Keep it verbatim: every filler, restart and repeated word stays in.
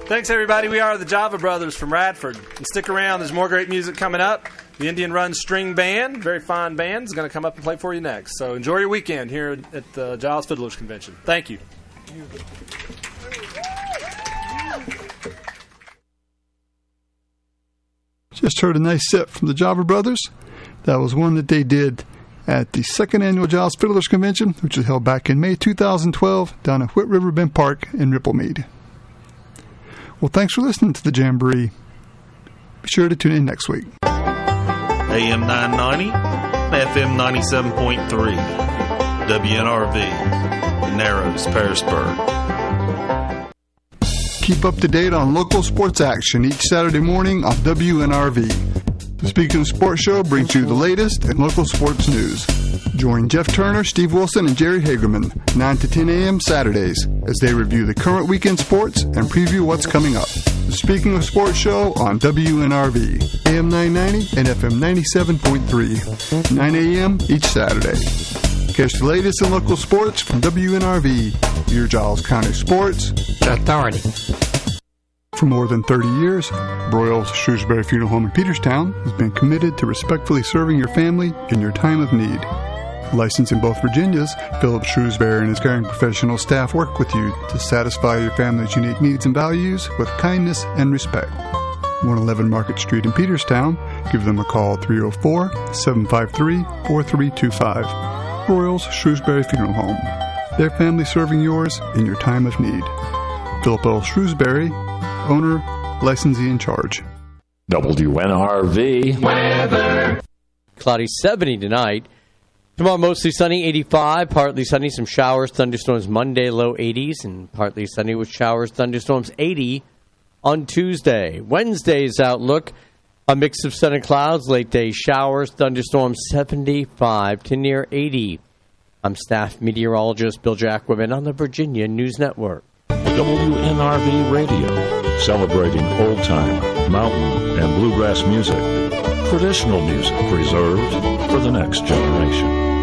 Thanks, everybody. We are the Java Brothers from Radford. And stick around. There's more great music coming up. The Indian Run String Band, very fine band, is going to come up and play for you next. So enjoy your weekend here at the Giles Fiddlers Convention. Thank you. Just heard a nice set from the Java Brothers. That was one that they did at the second annual Giles Fiddlers Convention, which was held back in May two thousand twelve down at Whit River Bend Park in Ripplemead. Well, thanks for listening to the Jamboree. Be sure to tune in next week. A M nine ninety, F M ninety-seven point three, W N R V, Narrows, Pearisburg. Keep up to date on local sports action each Saturday morning on W N R V. The Speaking of Sports Show brings you the latest in local sports news. Join Jeff Turner, Steve Wilson, and Jerry Hagerman nine to ten a.m. Saturdays as they review the current weekend sports and preview what's coming up. The Speaking of Sports Show on W N R V, A M nine ninety and F M ninety-seven point three, nine a.m. each Saturday. Catch the latest in local sports from W N R V, your Giles County Sports Authority. For more than thirty years, Broyles Shrewsbury Funeral Home in Peterstown has been committed to respectfully serving your family in your time of need. Licensed in both Virginias, Philip Shrewsbury and his caring professional staff work with you to satisfy your family's unique needs and values with kindness and respect. one eleven Market Street in Peterstown. Give them a call at three oh four, seven five three, four three two five. Broyles Shrewsbury Funeral Home. Their family serving yours in your time of need. Philip L. Shrewsbury, owner, licensee in charge. W N R V weather. Cloudy seventy tonight. Tomorrow mostly sunny, eighty-five. Partly sunny, some showers, thunderstorms Monday, low eighties. And partly sunny with showers, thunderstorms, eighty on Tuesday. Wednesday's outlook, a mix of sun and clouds, late day showers, thunderstorms, seventy-five to near eighty. I'm staff meteorologist Bill Jacquemin on the Virginia News Network. W N R V Radio, celebrating old-time, mountain, and bluegrass music. Traditional music preserved for the next generation.